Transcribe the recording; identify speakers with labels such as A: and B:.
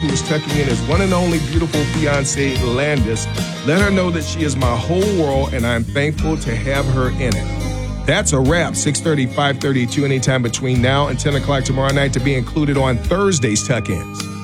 A: who is tucking in his one and only beautiful fiancée, Landis. Let her know that she is my whole world, and I'm thankful to have her in it. That's a wrap. 6:30, 5:32, anytime between now and 10 o'clock tomorrow night to be included on Thursday's Tuck-Ins.